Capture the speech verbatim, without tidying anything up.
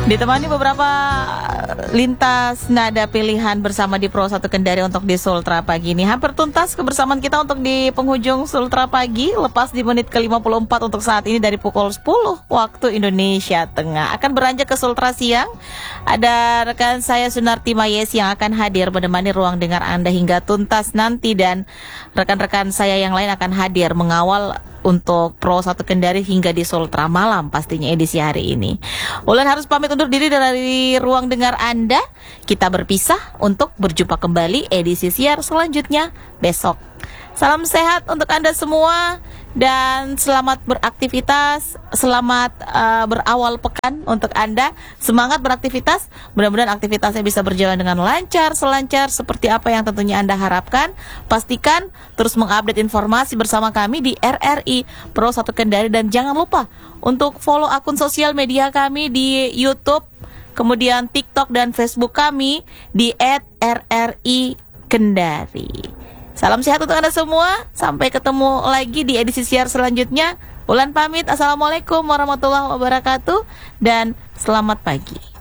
Ditemani beberapa lintas nada pilihan bersama di Pro satu Kendari untuk di Sultra pagi ini. Hampir tuntas kebersamaan kita untuk di penghujung Sultra pagi. Lepas di menit ke lima puluh empat untuk saat ini dari pukul sepuluh waktu Indonesia Tengah. Akan beranjak ke Sultra siang. Ada rekan saya Sunarti Mayes yang akan hadir menemani ruang dengar Anda hingga tuntas nanti. Dan rekan-rekan saya yang lain akan hadir mengawal untuk Pro satu Kendari hingga di Sultra malam pastinya edisi hari ini. Ulan harus pamit undur diri dari ruang dengar Anda. Kita berpisah untuk berjumpa kembali edisi siar selanjutnya besok. Salam sehat untuk Anda semua dan selamat beraktivitas, selamat uh, berawal pekan untuk Anda. Semangat beraktivitas, mudah-mudahan aktivitasnya bisa berjalan dengan lancar, selancar seperti apa yang tentunya Anda harapkan. Pastikan terus mengupdate informasi bersama kami di R R I Pro satu Kendari dan jangan lupa untuk follow akun sosial media kami di YouTube, kemudian TikTok dan Facebook kami di et R R I Kendari. Salam sehat untuk Anda semua. Sampai ketemu lagi di edisi siar selanjutnya. Ulan pamit. Assalamualaikum warahmatullahi wabarakatuh. Dan selamat pagi.